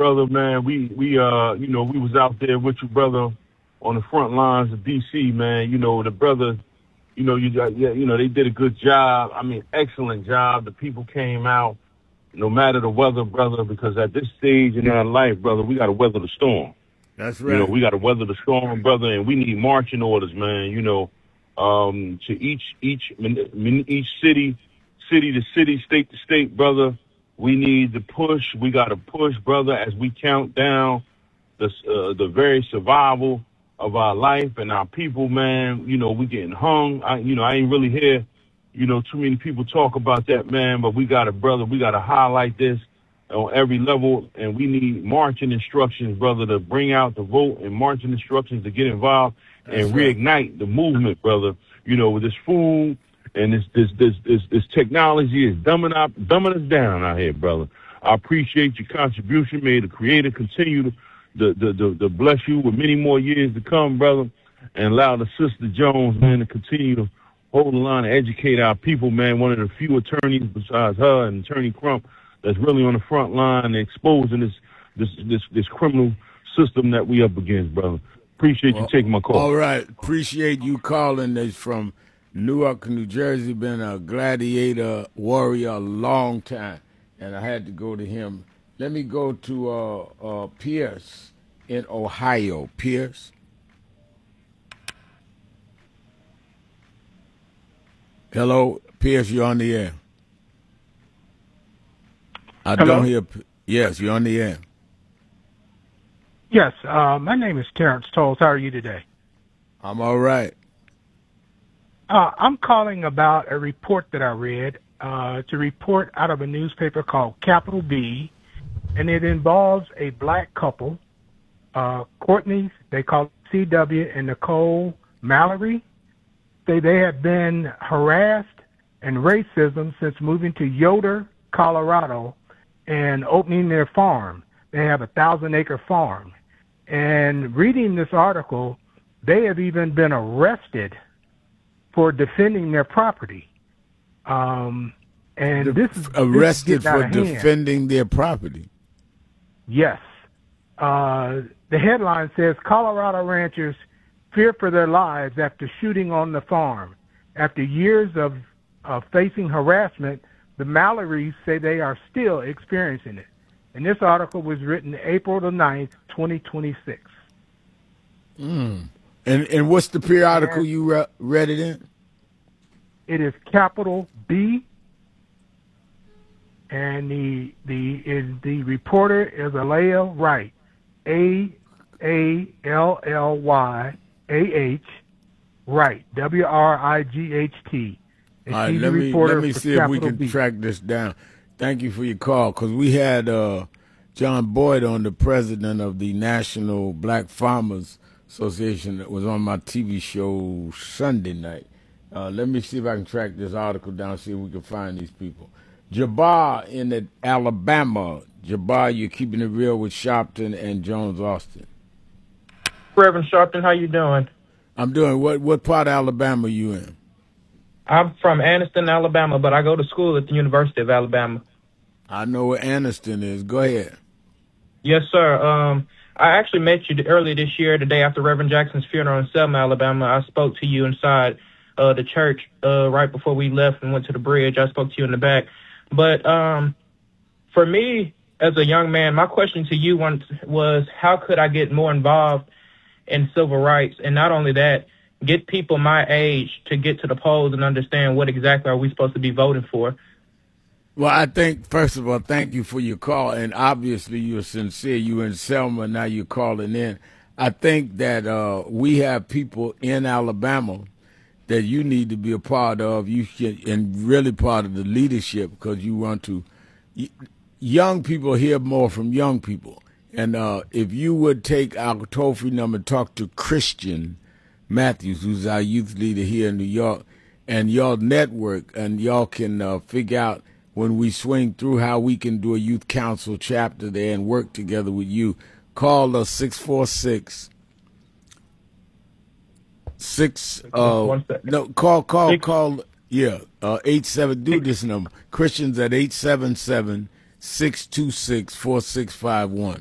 brother, man. We we was out there with you, brother, on the front lines of D.C., man. The brother, they did a good job. I mean, excellent job. The people came out, no matter the weather, brother, because at this stage in our life, brother, we got to weather the storm. That's right. We got to weather the storm, brother, and we need marching orders, man. To each city to city, state to state, brother. We need to push. We got to push, brother, as we count down the very survival of our life and our people, man. We getting hung. I ain't really hear, too many people talk about that, man. But we got to highlight this on every level, and we need marching instructions, brother, to bring out the vote and marching instructions to get involved and reignite the movement, brother. With this food and this technology is dumbing us down out here, brother. I appreciate your contribution. May the Creator continue to bless you with many more years to come, brother, and allow the Sister Jones, man, to continue to hold the line and educate our people, man. One of the few attorneys besides her and Attorney Crump that's really on the front line exposing this criminal system that we up against, brother. Appreciate you taking my call. All right. Appreciate you calling us from Newark, New Jersey. Been a gladiator warrior a long time, and I had to go to him. Let me go to Pierce in Ohio. Pierce? Hello, Pierce, you're on the air. Hello? Don't hear. Yes, you're on the air. Yes, my name is Terrence Tolles. How are you today? I'm all right. I'm calling about a report that I read. It's a report out of a newspaper called Capital B, and it involves a black couple, Courtney, they call it CW, and Nicole Mallory. They have been harassed and racism since moving to Yoder, Colorado, and opening their farm. They have a 1,000-acre farm. And reading this article, they have even been arrested for defending their property. And this is arrested for defending their property. Yes. The headline says Colorado ranchers fear for their lives after shooting on the farm. After years of facing harassment, the Mallorys say they are still experiencing it. And this article was written April the 9th, 2026. And what's the periodical you read it in? It is Capital B, and the reporter is Alaya Wright, AALLYAH Wright, WRIGHT. All right, let me see if we can track this down. Thank you for your call, because we had John Boyd on, the president of the National Black Farmers Association, that was on my TV show Sunday night. Let me see if I can track this article down, see if we can find these people. Jabbar in Alabama. Jabbar, you're keeping it real with Sharpton and Jones Austin. Reverend Sharpton, how you doing? I'm doing. What part of Alabama are you in? I'm from Anniston, Alabama, but I go to school at the University of Alabama. I know where Anniston is. Go ahead. Yes, sir. I actually met you earlier this year, the day after Reverend Jackson's funeral in Selma, Alabama. I spoke to you inside the church right before we left and went to the bridge. I spoke to you in the back. But for me, as a young man, my question to you once was, how could I get more involved in civil rights? And not only that, get people my age to get to the polls and understand what exactly are we supposed to be voting for. Well, I think, first of all, thank you for your call. And obviously you're sincere. You're in Selma, now you're calling in. I think that we have people in Alabama that you need to be a part of. You should, and really part of the leadership, because you want to. Young people hear more from young people. And if you would take our toll-free number and talk to Christian Matthews, who's our youth leader here in New York, and y'all network, and y'all can figure out when we swing through how we can do a youth council chapter there and work together with you. Call us 646 87, do this number. Christians at 877-626-4651.